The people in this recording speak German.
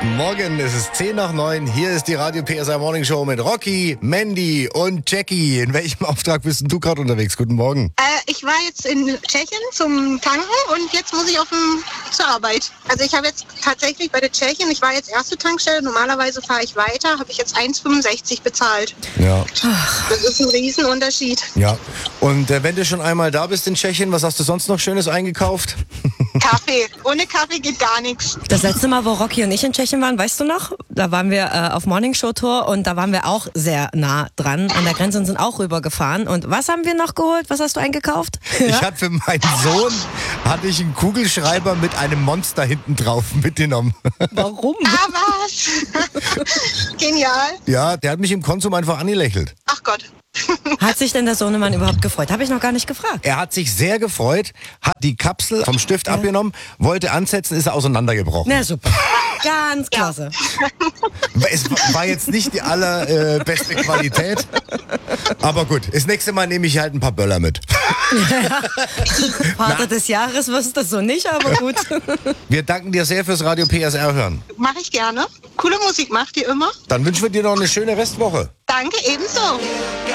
Morgen ist es 10 nach 9. Hier ist die Radio PSR Morning Show mit Rocky, Mandy und Jackie. In welchem Auftrag bist denn du gerade unterwegs? Guten Morgen. Ich war jetzt in Tschechien zum Tanken und jetzt muss ich zur Arbeit. Also ich habe jetzt tatsächlich bei der Tschechien, ich war jetzt erste Tankstelle, normalerweise fahre ich weiter, habe ich jetzt 1,65 bezahlt. Ja. Das ist ein Riesenunterschied. Ja. Und wenn du schon einmal da bist in Tschechien, was hast du sonst noch Schönes eingekauft? Kaffee. Ohne Kaffee geht gar nichts. Das letzte Mal, wo Rocky und ich in Tschechien waren, weißt du noch? Da waren wir auf Morning Show Tour und da waren wir auch sehr nah dran an der Grenze und sind auch rübergefahren. Und was haben wir noch geholt? Was hast du eingekauft? Ich hatte für meinen Sohn einen Kugelschreiber mit einem Monster hinten drauf mitgenommen. Warum? Ah, was? Genial. Ja, der hat mich im Konsum einfach angelächelt. Ach Gott. Hat sich denn der Sohnemann überhaupt gefreut? Habe ich noch gar nicht gefragt. Er hat sich sehr gefreut, hat die Kapsel vom Stift abgenommen, wollte ansetzen, ist er auseinandergebrochen. Na super. Ganz klasse. Es war jetzt nicht die allerbeste Qualität, aber gut. Das nächste Mal nehme ich halt ein paar Böller mit. Vater des Jahres wirst du so nicht, aber gut. Wir danken dir sehr fürs Radio PSR hören. Mache ich gerne. Coole Musik macht ihr immer. Dann wünschen wir dir noch eine schöne Restwoche. Danke, ebenso.